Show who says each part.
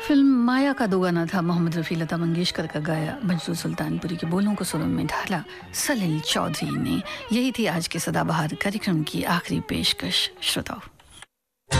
Speaker 1: Film माया का दो गाना था। मोहम्मद रफ़ी, लता मंगेशकर का गाया, मंजू सुल्तानपुरी के बोलों को सुरों में ढाला सलील चौधरी ने। यही थी आज के सदाबहार कार्यक्रम की आखिरी पेशकश। श्रोताओं,